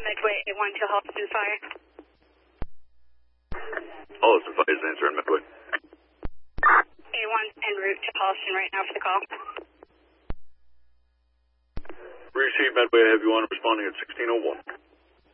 Medway 812 Holliston Fire. Holliston Fire is answering Medway. A1 en route to Holliston right now for the call. Receive Medway, I have you on responding at 1601.